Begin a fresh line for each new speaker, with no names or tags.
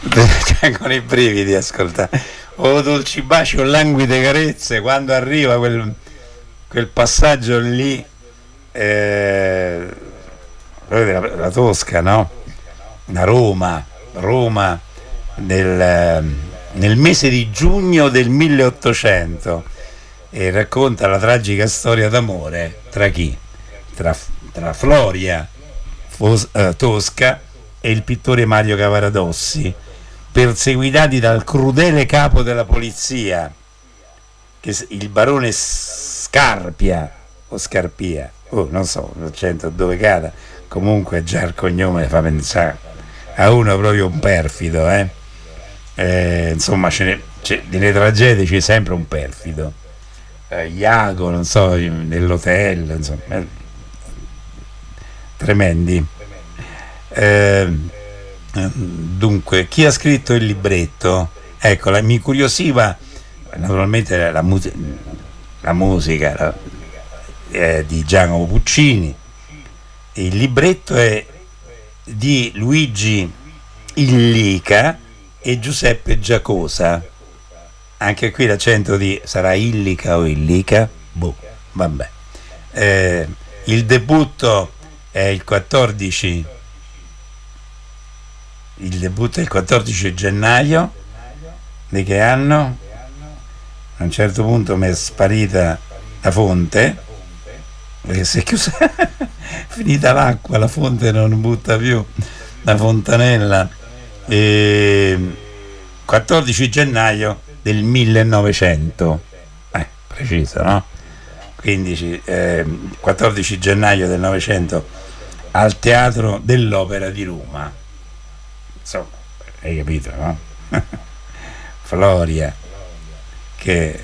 Tengono i brividi, ascoltare. O dolci baci o languide carezze, quando arriva quel passaggio lì, eh, la Tosca, no? La Roma nel mese di giugno del 1800, e racconta la tragica storia d'amore tra chi? Tra Floria Tosca e il pittore Mario Cavaradossi, perseguitati dal crudele capo della polizia, il barone Scarpia o Scarpia, non so l'accento dove cada, comunque già il cognome fa pensare a uno proprio un perfido, insomma nelle tragedie c'è sempre un perfido, Iago, non so, nell'hotel, insomma, tremendi. Dunque, chi ha scritto il libretto? Ecco, mi incuriosiva naturalmente la musica di Giacomo Puccini. Il libretto è di Luigi Illica e Giuseppe Giacosa. Anche qui l'accento sarà Illica o Illica? Boh, vabbè. Il debutto è il 14. Il debutto è il 14 gennaio. Di che anno? A un certo punto mi è sparita la fonte, perché si è chiusa, finita l'acqua, la fonte non butta più la fontanella. 14 gennaio del 1900, preciso, no? 14 gennaio del 900 al Teatro dell'Opera di Roma. Insomma, hai capito, no? Floria, che